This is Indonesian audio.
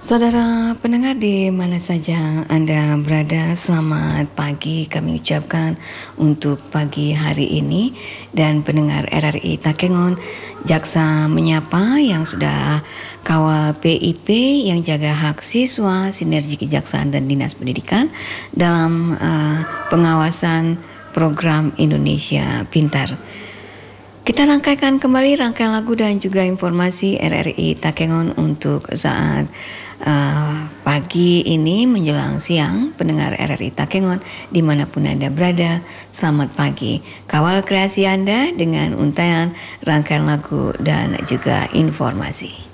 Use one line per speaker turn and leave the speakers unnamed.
Saudara pendengar di mana saja Anda berada, selamat pagi kami ucapkan untuk pagi hari ini. Dan pendengar RRI Takengon, jaksa menyapa yang sudah kawal PIP yang jaga hak siswa, sinergi kejaksaan dan dinas pendidikan dalam pengawasan program Indonesia Pintar. Kita rangkaikan kembali rangkaian lagu dan juga informasi RRI Takengon untuk saat pagi ini menjelang siang. Pendengar RRI Takengon dimanapun Anda berada, selamat pagi. Kawal kreasi Anda dengan untayan rangkaian lagu dan juga informasi.